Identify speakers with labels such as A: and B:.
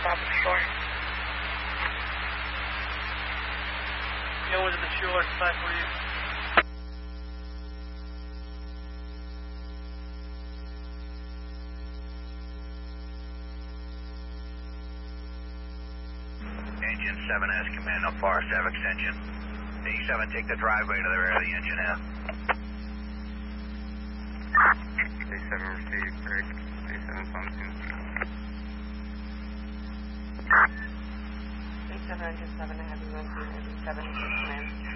A: top of the shore.
B: Going to the shore, 548.
C: Engine 7 has command up far, Sav extension. D7, take the driveway to the rear of the engine now.
D: D7 received, break. D7 pumping.
A: D7, engine 7, heavy wind, D7, command.